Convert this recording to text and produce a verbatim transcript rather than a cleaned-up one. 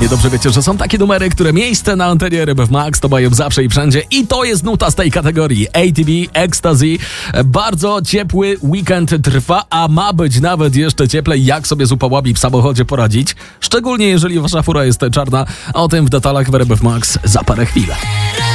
Równie dobrze wiecie, że są takie numery, które miejsce na antenie R M F Max to mają zawsze i wszędzie. I to jest nuta z tej kategorii. A T B, Ecstasy. Bardzo ciepły weekend trwa, a ma być nawet jeszcze cieplej. Jak sobie z upałami w samochodzie poradzić? Szczególnie jeżeli wasza fura jest czarna. O tym w detalach w R M F Max za parę chwil.